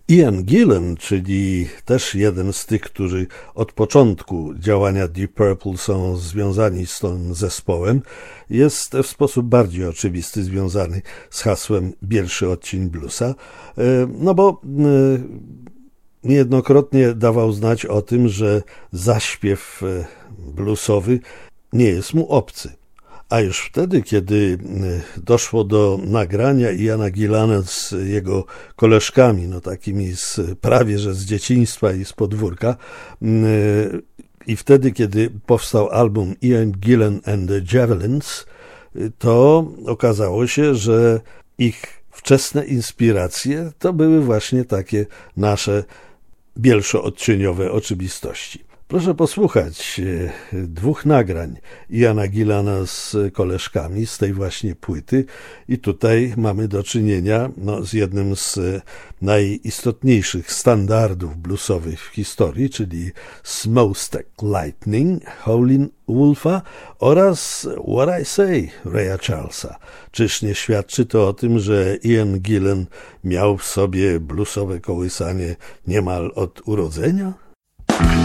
Ian Gillan, czyli też jeden z tych, którzy od początku działania Deep Purple są związani z tym zespołem, jest w sposób bardziej oczywisty związany z hasłem Bielszy odcień bluesa, no bo niejednokrotnie dawał znać o tym, że zaśpiew bluesowy nie jest mu obcy. A już wtedy, kiedy doszło do nagrania Iana Gillana z jego koleżkami, no takimi prawie że z dzieciństwa i z podwórka, i wtedy, kiedy powstał album Ian Gillan and the Javelins, to okazało się, że ich wczesne inspiracje to były właśnie takie nasze bielszoodcieniowe oczywistości. Proszę posłuchać dwóch nagrań Iana Gillana z koleżkami z tej właśnie płyty i tutaj mamy do czynienia z jednym z najistotniejszych standardów bluesowych w historii, czyli Smokestack Lightning Howlin' Wolfa oraz What I Say Raya Charlesa. Czyż nie świadczy to o tym, że Ian Gillan miał w sobie bluesowe kołysanie niemal od urodzenia?